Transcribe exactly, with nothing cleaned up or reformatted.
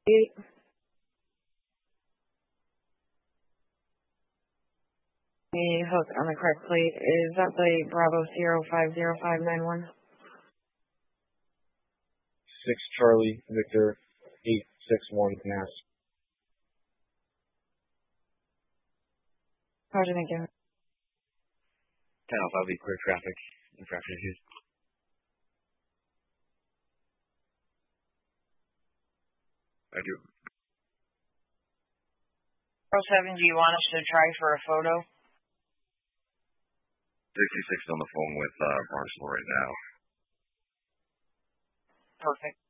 eight. The hook on the correct plate is that the Bravo zero five zero five nine one. Six Charlie Victor eight six one Mass. Roger, thank you. ten Alpha, be clear traffic infraction issues. I do. Pro seven, do you want us to try for a photo? sixty-six on the phone with uh, Barnstable right now. Perfect.